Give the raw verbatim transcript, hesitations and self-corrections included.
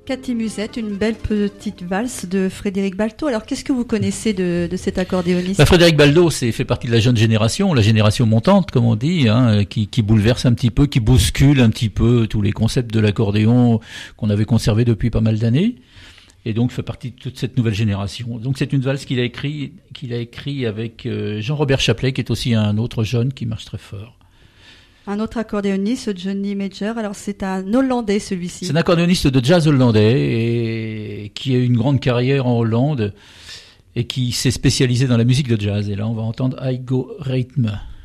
Cathy Musette, une belle petite valse de Frédéric Baltaux. Alors, qu'est-ce que vous connaissez de, de cet accordéoniste ? Bah, Frédéric Baltaux, c'est fait partie de la jeune génération, la génération montante, comme on dit, hein, qui, qui bouleverse un petit peu, qui bouscule un petit peu tous les concepts de l'accordéon qu'on avait conservés depuis pas mal d'années. Et donc, fait partie de toute cette nouvelle génération. Donc, c'est une valse qu'il a écrit, qu'il a écrit avec euh, Jean-Robert Chaplet, qui est aussi un autre jeune qui marche très fort. Un autre accordéoniste, Johnny Major. Alors, c'est un Hollandais, celui-ci. C'est un accordéoniste de jazz hollandais et qui a eu une grande carrière en Hollande et qui s'est spécialisé dans la musique de jazz. Et là, on va entendre I Go Rhythm.